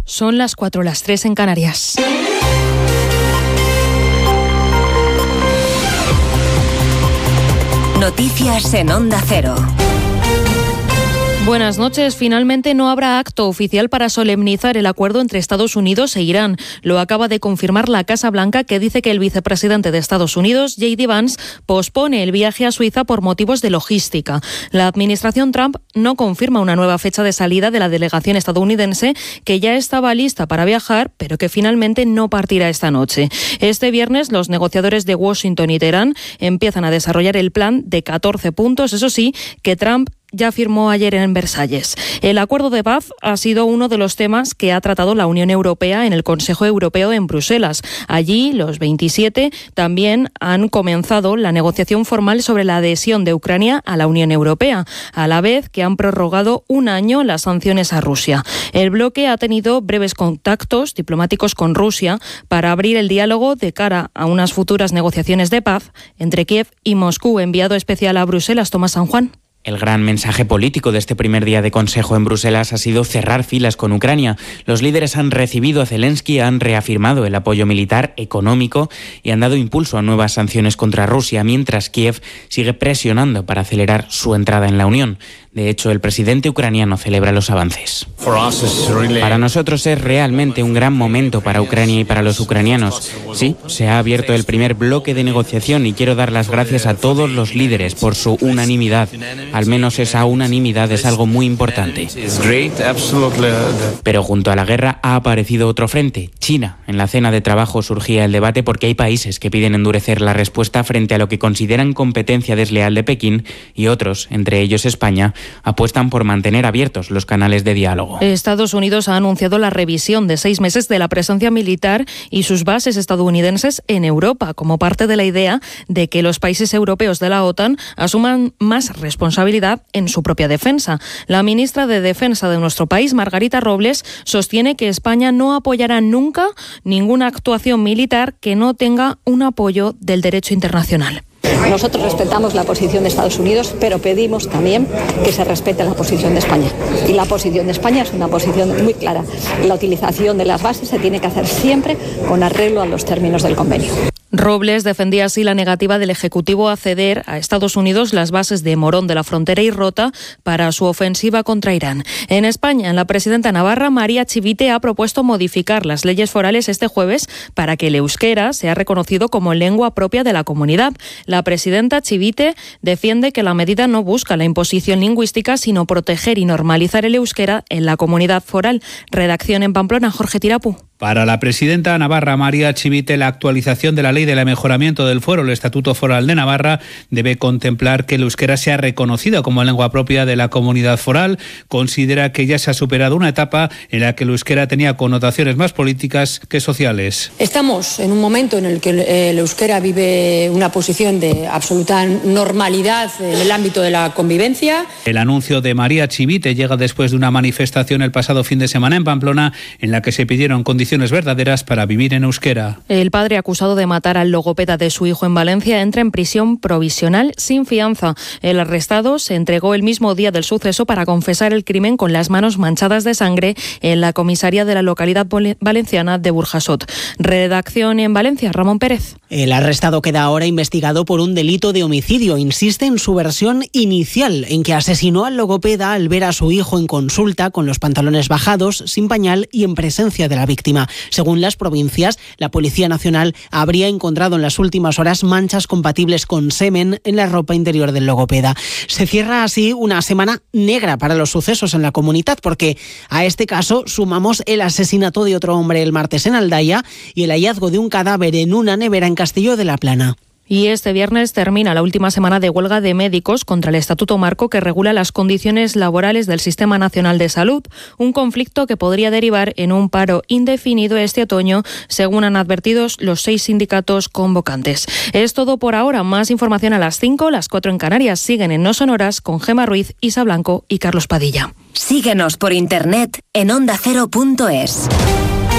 Son las 4, las 3 en Canarias. Noticias en Onda Cero. Buenas noches. Finalmente no habrá acto oficial para solemnizar el acuerdo entre Estados Unidos e Irán. Lo acaba de confirmar la Casa Blanca, que dice que el vicepresidente de Estados Unidos, J.D. Vance, pospone el viaje a Suiza por motivos de logística. La administración Trump no confirma una nueva fecha de salida de la delegación estadounidense, que ya estaba lista para viajar, pero que finalmente no partirá esta noche. Este viernes, los negociadores de Washington y Teherán empiezan a desarrollar el plan de 14 puntos, eso sí, que Trump ya firmó ayer en Versalles. El acuerdo de paz ha sido uno de los temas que ha tratado la Unión Europea en el Consejo Europeo en Bruselas. Allí, los 27 también han comenzado la negociación formal sobre la adhesión de Ucrania a la Unión Europea, a la vez que han prorrogado un año las sanciones a Rusia. El bloque ha tenido breves contactos diplomáticos con Rusia para abrir el diálogo de cara a unas futuras negociaciones de paz entre Kiev y Moscú. Enviado especial a Bruselas, Tomás San Juan. El gran mensaje político de este primer día de Consejo en Bruselas ha sido cerrar filas con Ucrania. Los líderes han recibido a Zelensky, han reafirmado el apoyo militar, económico y han dado impulso a nuevas sanciones contra Rusia, mientras Kiev sigue presionando para acelerar su entrada en la Unión. De hecho, el presidente ucraniano celebra los avances. Para nosotros es realmente un gran momento para Ucrania y para los ucranianos. Sí, se ha abierto el primer bloque de negociación y quiero dar las gracias a todos los líderes por su unanimidad. Al menos esa unanimidad es algo muy importante. Pero junto a la guerra ha aparecido otro frente, China. En la cena de trabajo surgía el debate porque hay países que piden endurecer la respuesta frente a lo que consideran competencia desleal de Pekín y otros, entre ellos España, apuestan por mantener abiertos los canales de diálogo. Estados Unidos ha anunciado la revisión de 6 meses de la presencia militar y sus bases estadounidenses en Europa, como parte de la idea de que los países europeos de la OTAN asuman más responsabilidad en su propia defensa. La ministra de Defensa de nuestro país, Margarita Robles, sostiene que España no apoyará nunca ninguna actuación militar que no tenga un apoyo del derecho internacional. Nosotros respetamos la posición de Estados Unidos, pero pedimos también que se respete la posición de España. Y la posición de España es una posición muy clara. La utilización de las bases se tiene que hacer siempre con arreglo a los términos del convenio. Robles defendía así la negativa del Ejecutivo a ceder a Estados Unidos las bases de Morón de la Frontera y Rota para su ofensiva contra Irán. En España, la presidenta navarra, María Chivite, ha propuesto modificar las leyes forales este jueves para que el euskera sea reconocido como lengua propia de la comunidad. La presidenta Chivite defiende que la medida no busca la imposición lingüística, sino proteger y normalizar el euskera en la comunidad foral. Redacción en Pamplona, Jorge Tirapú. Para la presidenta navarra María Chivite, la actualización de la Ley de Mejoramiento del Fuero, el Estatuto Foral de Navarra, debe contemplar que el euskera sea reconocido como lengua propia de la comunidad foral. Considera que ya se ha superado una etapa en la que el euskera tenía connotaciones más políticas que sociales. Estamos en un momento en el que el euskera vive una posición de absoluta normalidad en el ámbito de la convivencia. El anuncio de María Chivite llega después de una manifestación el pasado fin de semana en Pamplona en la que se pidieron condiciones verdaderas para vivir en euskera. El padre acusado de matar al logopeda de su hijo en Valencia entra en prisión provisional sin fianza. El arrestado se entregó el mismo día del suceso para confesar el crimen con las manos manchadas de sangre en la comisaría de la localidad valenciana de Burjasot. Redacción en Valencia, Ramón Pérez. El arrestado queda ahora investigado por un delito de homicidio. Insiste en su versión inicial, en que asesinó al logopeda al ver a su hijo en consulta con los pantalones bajados, sin pañal y en presencia de la víctima. Según las provincias, la Policía Nacional habría encontrado en las últimas horas manchas compatibles con semen en la ropa interior del logopeda. Se cierra así una semana negra para los sucesos en la comunidad, porque a este caso sumamos el asesinato de otro hombre el martes en Aldaya y el hallazgo de un cadáver en una nevera en Castillo de la Plana. Y este viernes termina la última semana de huelga de médicos contra el Estatuto Marco que regula las condiciones laborales del Sistema Nacional de Salud, un conflicto que podría derivar en un paro indefinido este otoño, según han advertido los 6 sindicatos convocantes. Es todo por ahora. Más información a las 5, las 4 en Canarias. Siguen en No Sonoras con Gemma Ruiz, Isa Blanco y Carlos Padilla. Síguenos por internet en ondacero.es.